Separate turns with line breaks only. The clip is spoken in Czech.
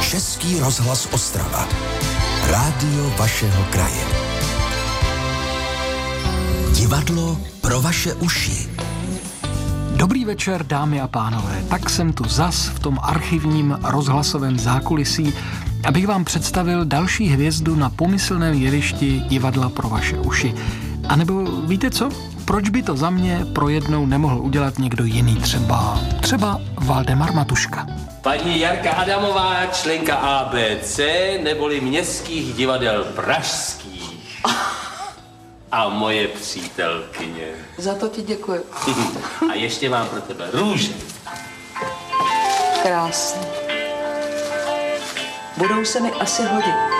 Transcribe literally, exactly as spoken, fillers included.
Český rozhlas Ostrava. Rádio vašeho kraje. Divadlo pro vaše uši.
Dobrý večer, dámy a pánové. Tak jsem tu zas v tom archivním rozhlasovém zákulisí, abych vám představil další hvězdu na pomyslném jevišti Divadla pro vaše uši. A nebo víte co? Proč by to za mě pro jednou nemohl udělat někdo jiný? Třeba, třeba Valdemar Matuška.
Paní Jarka Adamová, členka A B C, neboli Městských divadel pražských. A moje přítelkyně.
Za to ti děkuji.
A ještě mám pro tebe růže.
Krásný. Budou se mi asi hodit.